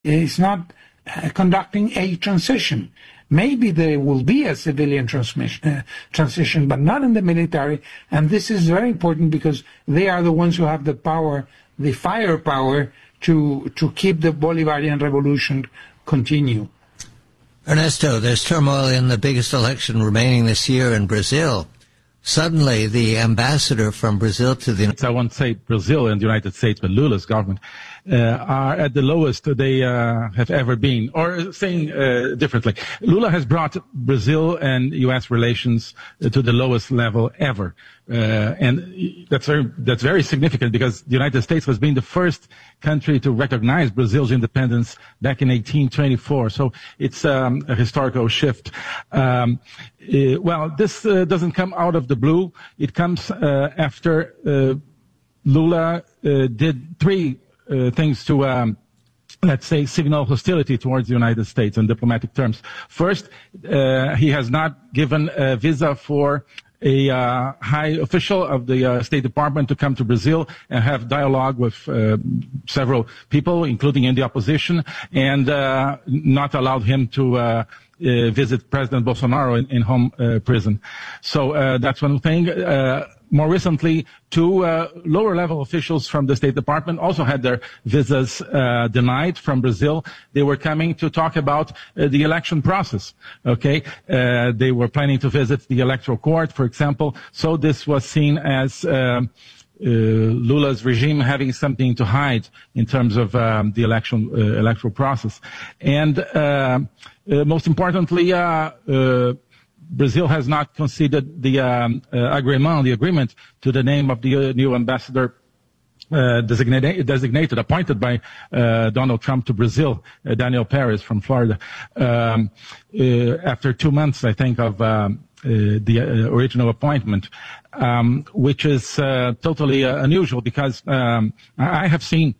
is not conducting a transition. Maybe there will be a civilian transition, but not in the military. And this is very important because they are the ones who have the power, the firepower to keep the Bolivarian revolution continue. Ernesto, there's turmoil in the biggest election remaining this year in Brazil. Suddenly, the ambassador from Brazil to the... I won't say Brazil and the United States, but Lula's government are at the lowest they have ever been. Or saying differently, Lula has brought Brazil and U.S. relations to the lowest level ever. And that's very significant because the United States has been the first country to recognize Brazil's independence back in 1824. So it's a historical shift. Well, this doesn't come out of the blue. It comes after Lula did three things to, let's say, signal hostility towards the United States in diplomatic terms. First, he has not given a visa for a high official of the State Department to come to Brazil and have dialogue with several people, including in the opposition, and not allowed him to visit President Bolsonaro in home prison. So that's one thing. More recently, two lower-level officials from the State Department also had their visas denied from Brazil. They were coming to talk about the election process, okay? They were planning to visit the Electoral Court, for example. So this was seen as Lula's regime having something to hide in terms of the electoral process. And most importantly, Brazil has not conceded the agreement to the name of the new ambassador designated, appointed by Donald Trump to Brazil, Daniel Perez from Florida, after 2 months, I think, of the original appointment, which is totally unusual because I have seen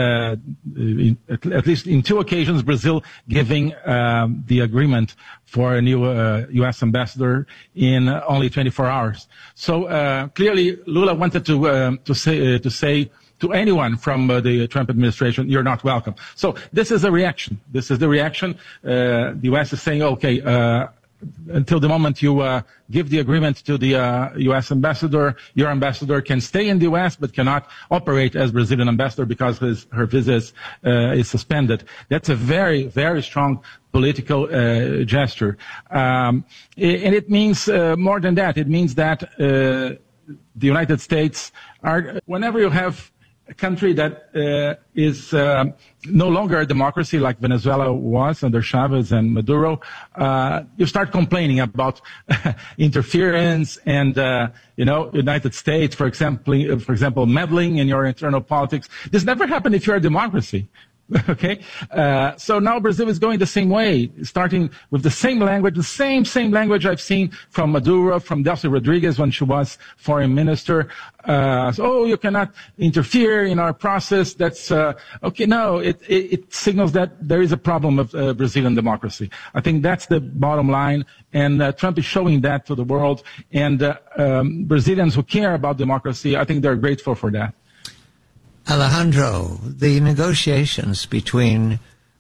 at least in two occasions, Brazil giving the agreement for a new U.S. ambassador in only 24 hours. So clearly, Lula wanted to say to anyone from the Trump administration, "You're not welcome." So this is a reaction. This is the reaction. The U.S. is saying, "Okay." Until the moment you give the agreement to the U.S. ambassador, your ambassador can stay in the U.S. but cannot operate as Brazilian ambassador because her visa is suspended. That's a very, very strong political gesture. And it means more than that. It means that the United States whenever you have a country that is no longer a democracy like Venezuela was under Chavez and Maduro, you start complaining about interference and, United States, for example, meddling in your internal politics. This never happened if you're a democracy. Okay, so now Brazil is going the same way, starting with the same language, the same language I've seen from Maduro, from Delcy Rodriguez when she was foreign minister. You cannot interfere in our process. That's okay. No, it signals that there is a problem of Brazilian democracy. I think that's the bottom line, and Trump is showing that to the world. And Brazilians who care about democracy, I think they're grateful for that. Alejandro, the negotiations between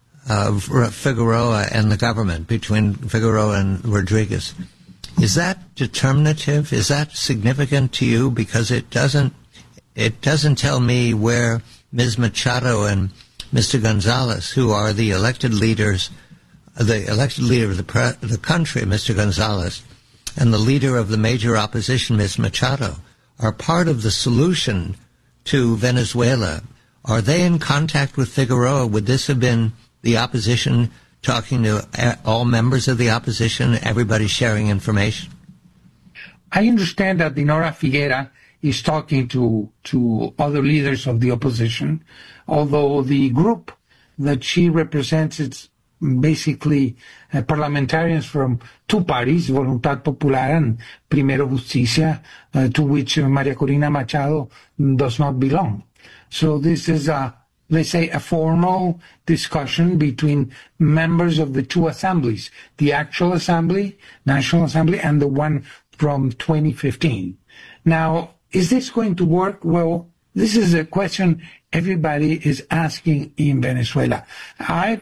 Figueroa and the government, between Figueroa and Rodriguez, is that determinative? Is that significant to you? Because it doesn't tell me where Ms. Machado and Mr. Gonzalez, who are the elected leaders, the elected leader of the country, Mr. Gonzalez, and the leader of the major opposition, Ms. Machado, are part of the solution to Venezuela. Are they in contact with Figueroa? Would this have been the opposition talking to all members of the opposition, everybody sharing information? I understand that Dinora Figuera is talking to other leaders of the opposition, although the group that she represents is basically parliamentarians from two parties, Voluntad Popular and Primero Justicia, to which Maria Corina Machado does not belong. So this is let's say, a formal discussion between members of the two assemblies, the actual assembly, National Assembly, and the one from 2015. Now, is this going to work? Well, This is a question everybody is asking in Venezuela. I